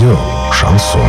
Радио «Шансон».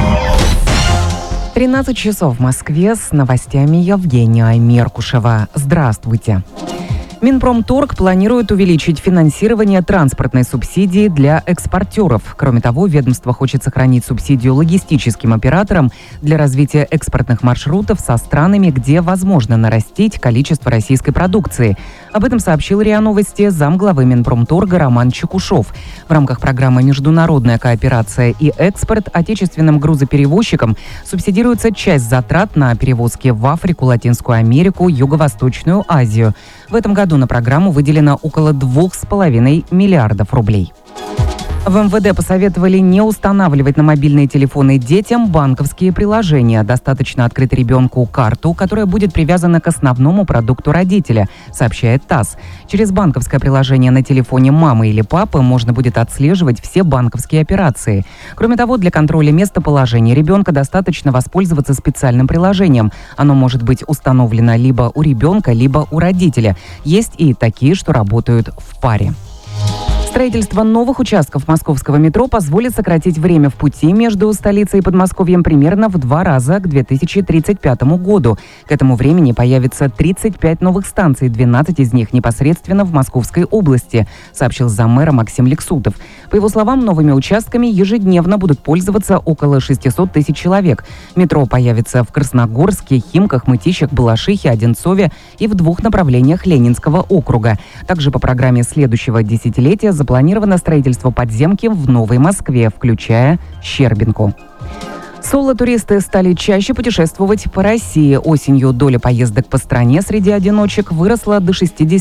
13 часов в Москве, с новостями Евгения Меркушева. Здравствуйте. Минпромторг планирует увеличить финансирование транспортной субсидии для экспортеров. Кроме того, ведомство хочет сохранить субсидию логистическим операторам для развития экспортных маршрутов со странами, где возможно нарастить количество российской продукции. Об этом сообщил РИА Новости замглавы Минпромторга Роман Чекушев. В рамках программы «Международная кооперация и экспорт» отечественным грузоперевозчикам субсидируется часть затрат на перевозки в Африку, Латинскую Америку, Юго-Восточную Азию. В этом году на программу выделено около 2,5 миллиардов рублей. В МВД посоветовали не устанавливать на мобильные телефоны детям банковские приложения. Достаточно открыть ребенку карту, которая будет привязана к основному продукту родителя, сообщает ТАСС. Через банковское приложение на телефоне мамы или папы можно будет отслеживать все банковские операции. Кроме того, для контроля местоположения ребенка достаточно воспользоваться специальным приложением. Оно может быть установлено либо у ребенка, либо у родителя. Есть и такие, что работают в паре. Строительство новых участков московского метро позволит сократить время в пути между столицей и Подмосковьем примерно в 2 раза к 2035 году. К этому времени появится 35 новых станций, 12 из них непосредственно в Московской области, сообщил заммэра Максим Лексутов. По его словам, новыми участками ежедневно будут пользоваться около 600 тысяч человек. Метро появится в Красногорске, Химках, Мытищах, Балашихе, Одинцове и в 2 направлениях Ленинского округа. Также по программе следующего десятилетия запланировано строительство подземки в Новой Москве, включая Щербинку. Соло-туристы стали чаще путешествовать по России. Осенью доля поездок по стране среди одиночек выросла до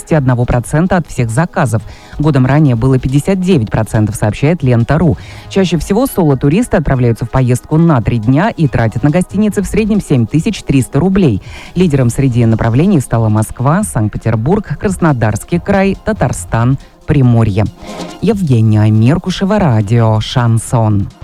61% от всех заказов. Годом ранее было 59%, сообщает Лента.ру. Чаще всего соло-туристы отправляются в поездку на 3 дня и тратят на гостиницы в среднем 7300 рублей. Лидером среди направлений стала Москва, Санкт-Петербург, Краснодарский край, Татарстан, Приморье. Евгения Меркушева, радио «Шансон».